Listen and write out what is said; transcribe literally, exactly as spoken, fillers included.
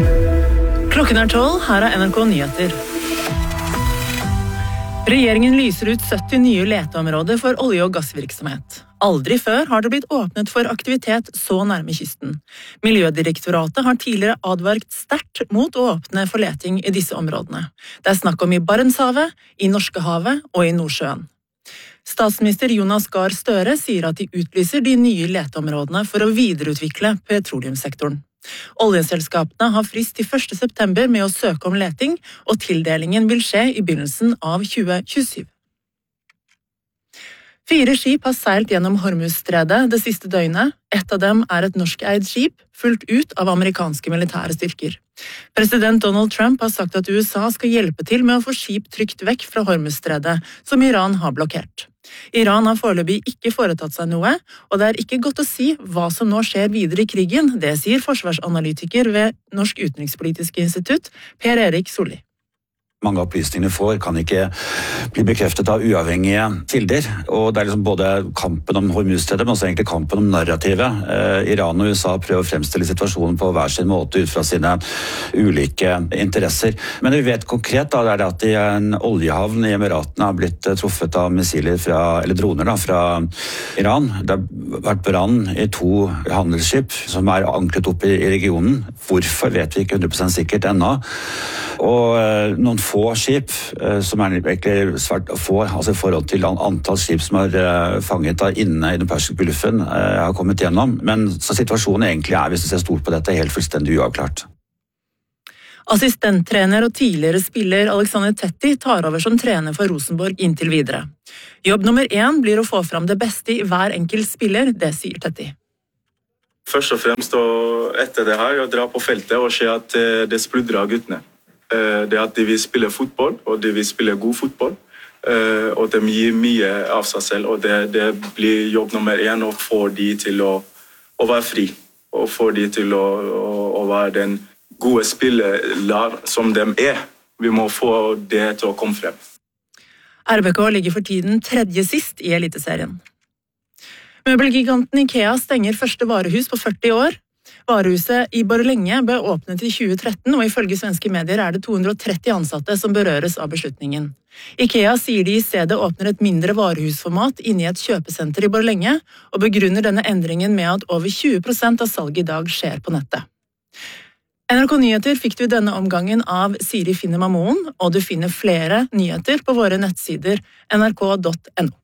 Klokken er tolv, her er N R K Nyheter. Regjeringen lyser ut sytti nye leteområder for olje- og gassvirksomhet. Aldri før har det blitt åpnet for aktivitet så nærme kysten. Miljødirektoratet har tidligere advart sterkt mot å åpne for leting i disse områdene. Det er snakk om i Barentshavet, i Norskehavet og i Nordsjøen. Statsminister Jonas Gahr Støre sier at de utlyser de nye leteområdene for å videreutvikle petroleumssektoren. Oljeselskapene har frist til første september med å søke om leting, og tildelingen vil skje i begynnelsen av tjue tjuesyv. Fire skip har seilt gjennom Hormuzstredet det siste døgnet. Et av dem er et norskeid skip, fulgt ut av amerikanske militære styrker. President Donald Trump har sagt at U S A skal hjelpe til med å få skip trygt vekk fra Hormuzstredet, som Iran har blokkert. Iran har foreløpig ikke foretatt seg noe, og det er ikke godt å si hva som nå skjer videre i krigen, det sier forsvarsanalytiker ved Norsk Utenrikspolitisk Institutt, Per Erik Solli. Mange av opplysningene får kan ikke bli bekreftet av uavhengige kilder, og det er liksom både kampen om Hormuzstredet, men også egentlig kampen om narrativet. Eh, Iran og U S A prøver å fremstille situasjonen på hver sin måte ut fra sine ulike interesser. Men det vi vet konkret da, er at i en oljehavn i Emiratene har blitt truffet av missiler fra, eller droner da, fra Iran. Det har vært brann i to handelsskip som er ankret opp i, i regionen. Hvorfor vet vi ikke hundre prosent sikkert ennå. Og eh, noen få skip, eh, som er egentlig svært få, altså i forhold til antall skip som er eh, fanget da inne i den persiske gulfen, eh, har kommet gjennom. Men så situasjonen egentlig er, hvis du ser stort på dette, helt fullstendig uavklart. Assistenttrener og tidligere spiller Alexander Tetti tar over som trener for Rosenborg inntil videre. Jobb nummer én blir å få fram det beste i hver enkelt spiller, det sier Tetti. Først og fremst og etter det her, å dra på feltet og se at det spludrer av guttene. Det at de vil spille fotball, og de vil spille god fotball, og de gir mye av seg selv, og det, det blir jobb nummer én å få de til å, å være fri, og få de til å, å, å være den gode spiller som de er. Vi må få det til å komme frem. R B K ligger for tiden tredje sist i Eliteserien. Møbelgiganten IKEA stenger første varehus på førti år. Varehuset i Borlänge ble åpnet i tjue tretten, og ifølge svenske medier er det to hundre og tretti ansatte som berøres av beslutningen. IKEA sier de i stedet åpner et mindre varehusformat inne i et kjøpesenter i Borlänge, og begrunner denne endringen med at over tjue prosent av salget i dag skjer på nettet. N R K Nyheter fikk du denne omgangen av Siri Finne Mamoen, og du finner flere nyheter på våre nettsider n r k punktum no.